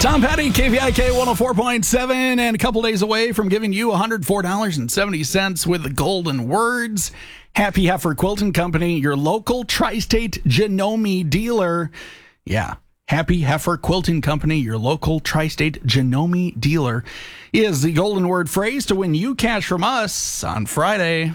Tom Petty, KPIK 104.7, and a couple days away from giving you $104.70 with the golden words. Happy Heifer Quilting Company, your local tri-state Janome dealer. Yeah, Happy Heifer Quilting Company, your local tri-state Janome dealer, is the golden word phrase to win you cash from us on Friday.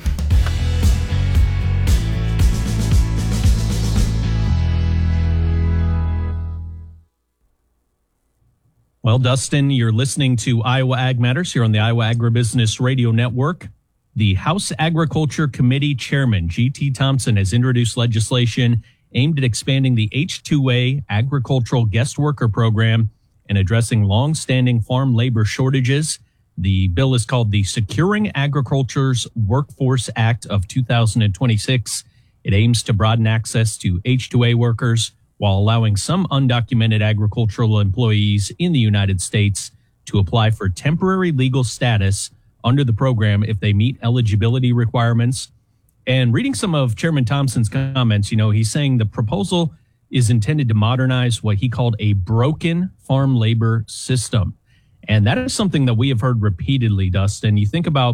Well, Dustin, you're listening to Iowa Ag Matters here on the Iowa Agribusiness Radio Network. The House Agriculture Committee Chairman, G.T. Thompson, has introduced legislation aimed at expanding the H-2A agricultural guest worker program and addressing long-standing farm labor shortages. The bill is called the Securing Agriculture's Workforce Act of 2026. It aims to broaden access to H-2A workers while allowing some undocumented agricultural employees in the United States to apply for temporary legal status under the program if they meet eligibility requirements. And reading some of Chairman Thompson's comments, he's saying the proposal is intended to modernize what he called a broken farm labor system. And that is something that we have heard repeatedly, Dustin. You think about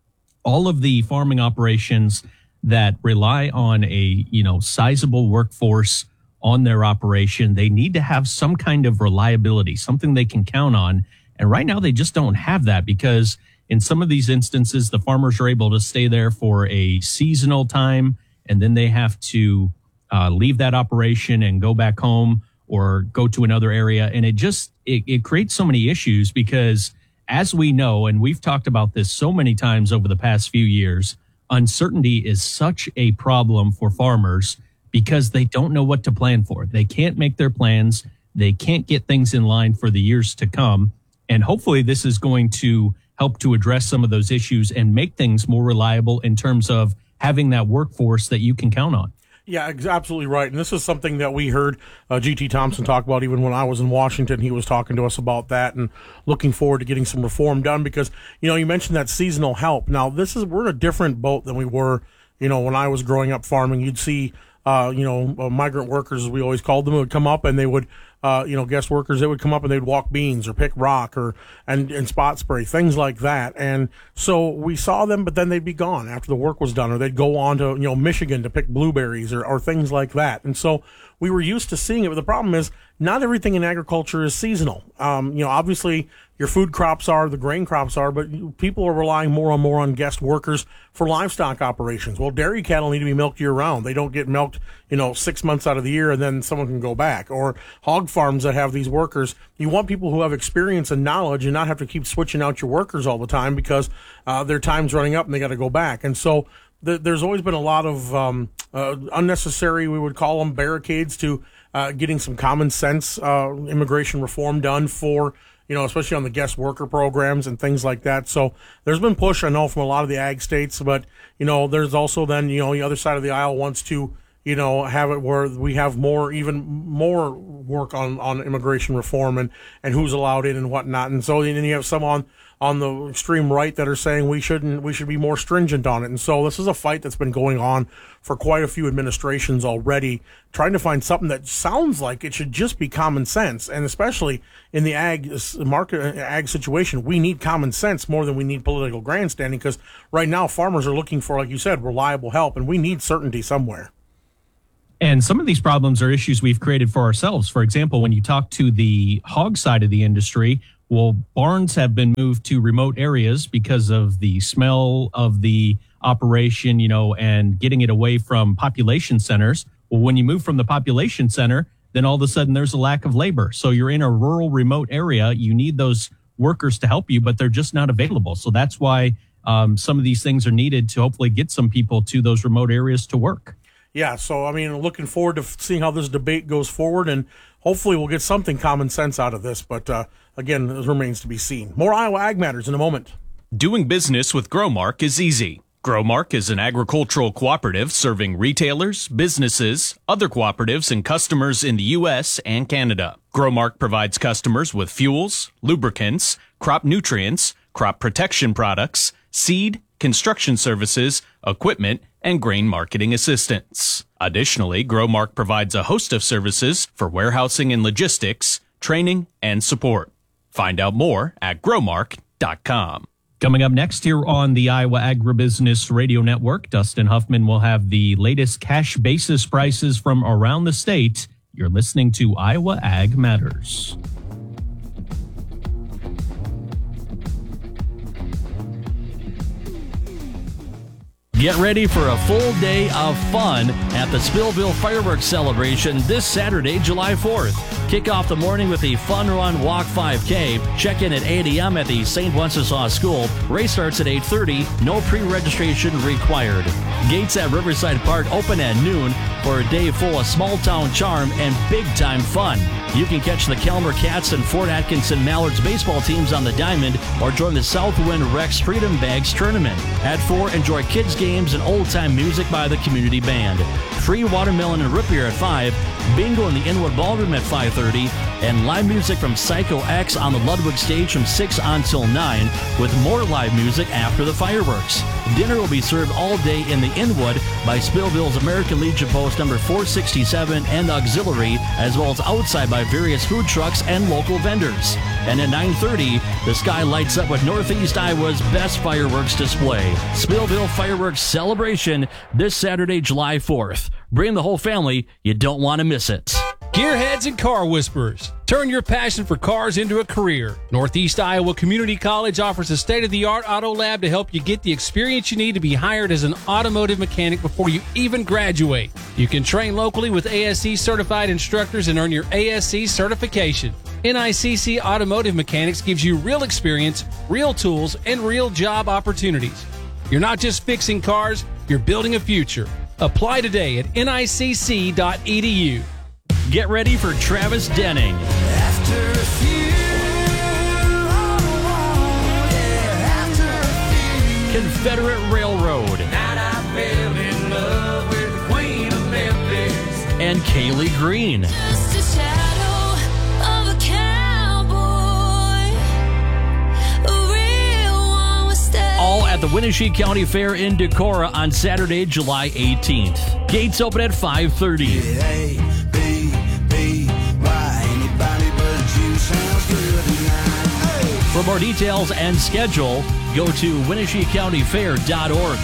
all of the farming operations that rely on a, sizable workforce on their operation. They need to have some kind of reliability, something they can count on. And right now they just don't have that, because in some of these instances, the farmers are able to stay there for a seasonal time, and then they have to leave that operation and go back home or go to another area. And it creates so many issues because, as we know, and we've talked about this so many times over the past few years, uncertainty is such a problem for farmers because they don't know what to plan for. They can't make their plans. They can't get things in line for the years to come. And hopefully this is going to help to address some of those issues and make things more reliable in terms of having that workforce that you can count on. Yeah, absolutely right. And this is something that we heard G.T. Thompson talk about even when I was in Washington. He was talking to us about that and looking forward to getting some reform done because, you mentioned that seasonal help. Now, we're in a different boat than we were, when I was growing up farming. You'd see migrant workers, as we always called them, would come up and they would, guest workers, they would come up and they'd walk beans or pick rock and spot spray, things like that. And so we saw them, but then they'd be gone after the work was done, or they'd go on to, Michigan to pick blueberries or things like that. And so we were used to seeing it, but the problem is not everything in agriculture is seasonal. Obviously your food crops are, the grain crops are, but people are relying more and more on guest workers for livestock operations. Well, dairy cattle need to be milked year round. They don't get milked, 6 months out of the year and then someone can go back. Or hog farms that have these workers, you want people who have experience and knowledge and not have to keep switching out your workers all the time because their time's running up and they got to go back. And so there's always been a lot of unnecessary, we would call them, barricades to getting some common sense immigration reform done for, especially on the guest worker programs and things like that. So there's been push, I know, from a lot of the ag states, but, there's also then, the other side of the aisle wants to, have it where we have even more work on immigration reform and who's allowed in and whatnot. And so then you have some on the extreme right that are saying we should be more stringent on it. And so this is a fight that's been going on for quite a few administrations already, trying to find something that sounds like it should just be common sense. And especially in the ag situation, we need common sense more than we need political grandstanding, because right now farmers are looking for, like you said, reliable help, and we need certainty somewhere. And some of these problems are issues we've created for ourselves. For example, when you talk to the hog side of the industry, well, barns have been moved to remote areas because of the smell of the operation, and getting it away from population centers. Well, when you move from the population center, then all of a sudden there's a lack of labor. So you're in a rural, remote area. You need those workers to help you, but they're just not available. So that's why some of these things are needed to hopefully get some people to those remote areas to work. Yeah, so, looking forward to seeing how this debate goes forward, and hopefully we'll get something common sense out of this. But, again, it remains to be seen. More Iowa Ag Matters in a moment. Doing business with Growmark is easy. Growmark is an agricultural cooperative serving retailers, businesses, other cooperatives, and customers in the U.S. and Canada. Growmark provides customers with fuels, lubricants, crop nutrients, crop protection products, seed, construction services, equipment, and grain marketing assistance. Additionally, Growmark provides a host of services for warehousing and logistics, training, and support. Find out more at growmark.com. Coming up next here on the Iowa Agribusiness Radio Network, Dustin Huffman will have the latest cash basis prices from around the state. You're listening to Iowa Ag Matters. Get ready for a full day of fun at the Spillville Fireworks Celebration this Saturday, July 4th. Kick off the morning with a fun run walk 5K. Check in at 8 a.m. at the St. Wenceslaus School. Race starts at 8:30. No pre-registration required. Gates at Riverside Park open at noon for a day full of small-town charm and big-time fun. You can catch the Kelmer Cats and Fort Atkinson Mallards baseball teams on the diamond or join the Southwind Rex Freedom Bags Tournament. At 4, enjoy kids' games and old-time music by the community band. Free watermelon and root beer at 5, bingo in the Inwood Ballroom at 5:30, and live music from Psycho X on the Ludwig stage from 6 until 9, with more live music after the fireworks. Dinner will be served all day in the Inwood by Spillville's American Legion Post number 467 and Auxiliary, as well as outside by various food trucks and local vendors. And at 9:30, the sky lights up with Northeast Iowa's best fireworks display. Spillville Fireworks Celebration this Saturday, July 4th. Bring the whole family. You don't want to miss it. Gearheads and car whisperers. Turn your passion for cars into a career. Northeast Iowa Community College offers a state-of-the-art auto lab to help you get the experience you need to be hired as an automotive mechanic before you even graduate. You can train locally with ASE certified instructors and earn your ASE certification. NICC Automotive Mechanics gives you real experience, real tools, and real job opportunities. You're not just fixing cars, you're building a future. Apply today at nicc.edu. Get ready for Travis Denning. Confederate Railroad. And Kaylee Green. All at the Winnebago County Fair in Decorah on Saturday, July 18th. Gates open at 5:30. For more details and schedule, go to WinnebagoCountyFair.org.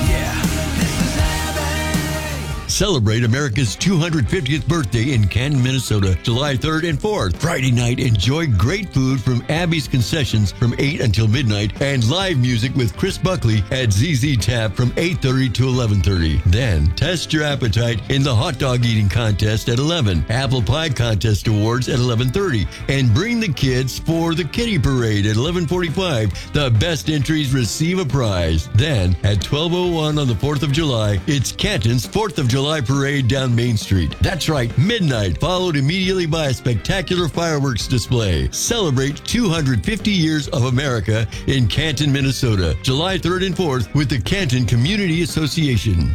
Celebrate America's 250th birthday in Canton, Minnesota, July 3rd and 4th. Friday night, enjoy great food from Abby's Concessions from 8 until midnight and live music with Chris Buckley at ZZ Tap from 8:30 to 11:30. Then, test your appetite in the hot dog eating contest at 11, apple pie contest awards at 11:30, and bring the kids for the kitty parade at 11:45. The best entries receive a prize. Then, at 12:01 on the 4th of July, it's Canton's 4th of July parade down Main Street. That's right, midnight, followed immediately by a spectacular fireworks display. Celebrate 250 years of America in Canton, Minnesota, July 3rd and 4th with the Canton Community Association.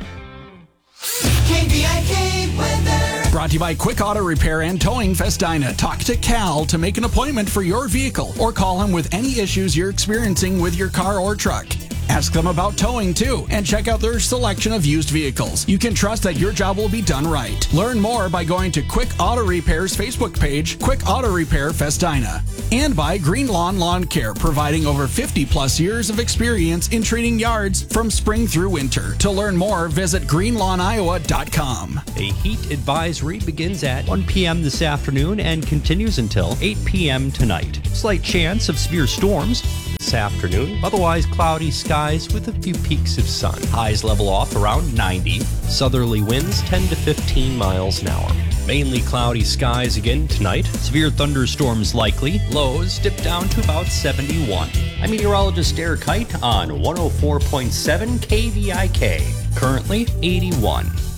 KVIK weather. Brought to you by Quick Auto Repair and Towing Festina. Talk to Cal to make an appointment for your vehicle or call him with any issues you're experiencing with your car or truck. Ask them about towing too and check out their selection of used vehicles. You can trust that your job will be done right. Learn more by going to Quick Auto Repair's Facebook page, Quick Auto Repair Festina. And by Green Lawn Lawn Care, providing over 50 plus years of experience in treating yards from spring through winter. To learn more, visit greenlawniowa.com. A heat advisory begins at 1 p.m. this afternoon and continues until 8 p.m. tonight. Slight chance of severe storms this afternoon. Otherwise, cloudy skies with a few peaks of sun. Highs level off around 90. Southerly winds 10 to 15 miles an hour. Mainly cloudy skies again tonight. Severe thunderstorms likely. Lows dip down to about 71. I'm meteorologist Derek Kite on 104.7 KVIK. Currently 81.